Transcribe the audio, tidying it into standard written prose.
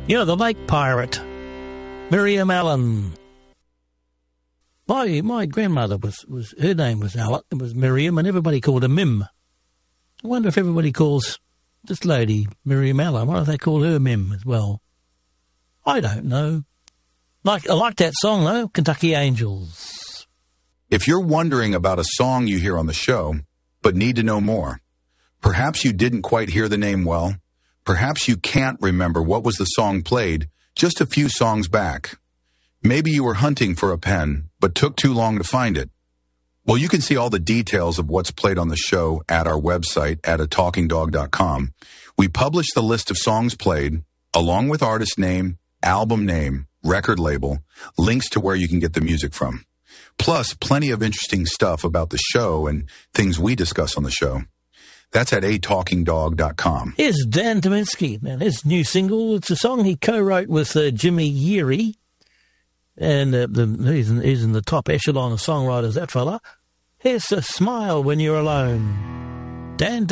Yeah, the lake pirate, Miriam Allen. My grandmother was her name was Allen. It was Miriam, and everybody called her Mim. I wonder if everybody calls this lady Miriam Allen. Why don't they call her Mim as well? I don't know. I like that song though, Kentucky Angels. If you're wondering about a song you hear on the show, but need to know more, perhaps you didn't quite hear the name well, perhaps you can't remember what was the song played just a few songs back. Maybe you were hunting for a pen, but took too long to find it. Well, you can see all the details of what's played on the show at our website at atalkingdog.com. We publish the list of songs played, along with artist name, album name, record label, links to where you can get the music from. Plus, plenty of interesting stuff about the show and things we discuss on the show. That's at atalkingdog.com. Here's Dan Dominski, man. His new single. It's a song he co-wrote with Jimmy Yeary. And he's in the top echelon of songwriters, that fella. Here's a Smile When You're Alone. Dan